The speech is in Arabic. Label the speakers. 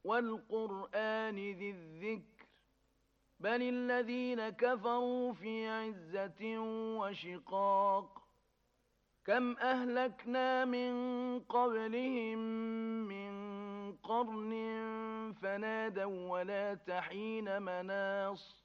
Speaker 1: وَالْقُرْآنِ ذِي الذِّكْرِ بَلِ الَّذِينَ كَفَرُوا فِي عِزَّةٍ وَشِقَاقٍ كَمْ أَهْلَكْنَا مِن قَبْلِهِم مِّن قَرْنٍ فَنَادَوا وَّلَاتَ حِينَ مَنَاصٍ